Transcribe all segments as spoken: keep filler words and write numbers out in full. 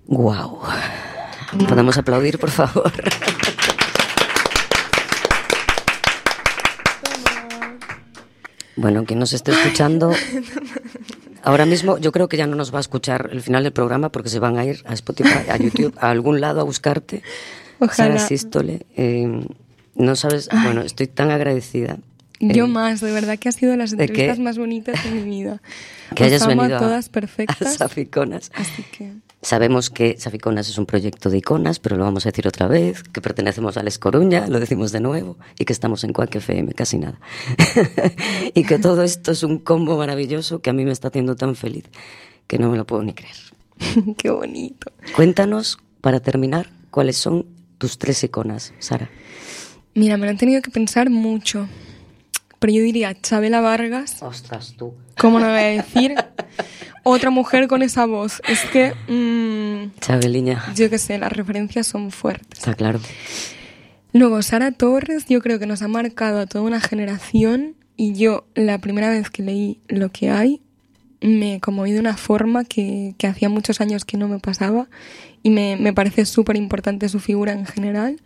Guau. ¿Podemos aplaudir, por favor? Bueno, quien nos esté escuchando, ahora mismo yo creo que ya no nos va a escuchar el final del programa porque se van a ir a Spotify, a YouTube, a algún lado a buscarte. Ojalá. Sara Sístole, eh, no sabes, Ay. bueno, estoy tan agradecida. Yo eh, más, de verdad que ha sido las entrevistas que, más bonitas de mi vida. Que Os hayas amo venido a todas a, perfectas. a Saficonas. Así que... Sabemos que Saficonas es un proyecto de iconas, pero lo vamos a decir otra vez, que pertenecemos a Les Coruña, lo decimos de nuevo, y que estamos en Quack F M, casi nada. Y que todo esto es un combo maravilloso que a mí me está haciendo tan feliz, que no me lo puedo ni creer. Qué bonito. Cuéntanos, para terminar, cuáles son tus tres iconas, Sara. Mira, me lo han tenido que pensar mucho, pero yo diría Chabela Vargas. Ostras, tú. ¿Cómo no voy a decir? Otra mujer con esa voz. Es que... Mmm, Chabeliña. Yo qué sé, las referencias son fuertes. Está claro. Luego, Sara Torres, yo creo que nos ha marcado a toda una generación y yo, la primera vez que leí Lo que hay, me conmoví de una forma que, que hacía muchos años que no me pasaba y me, me parece súper importante su figura en general.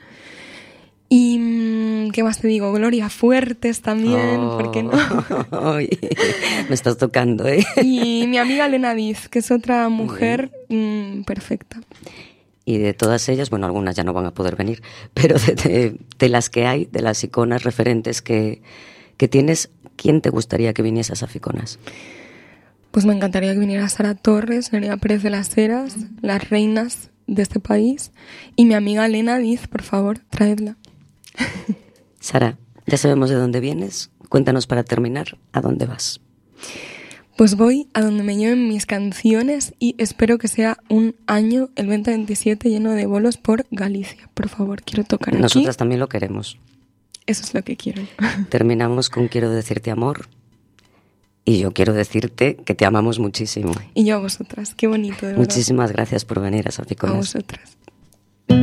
Y, ¿qué más te digo? Gloria Fuertes también, oh, ¿por qué no? Oh, me estás tocando, ¿eh? Y mi amiga Elena Diz, que es otra mujer mmm, perfecta. Y de todas ellas, bueno, algunas ya no van a poder venir, pero de, de, de las que hay, de las iconas referentes que, que tienes, ¿quién te gustaría que viniese a Saficonas? Pues me encantaría que viniera Sara Torres, Nerea Pérez de las Heras, las reinas de este país, y mi amiga Elena Diz, por favor, traedla. Sara, ya sabemos de dónde vienes. Cuéntanos para terminar, ¿a dónde vas? Pues voy a donde me lleven mis canciones y espero que sea un año, el veinte veintisiete, lleno de bolos por Galicia. Por favor, quiero tocar aquí. Nosotras también lo queremos. Eso es lo que quiero. Terminamos con Quiero decirte amor. Y yo quiero decirte que te amamos muchísimo. Y yo a vosotras. Qué bonito, de verdad. Muchísimas gracias por venir a Saficonas. A vosotras.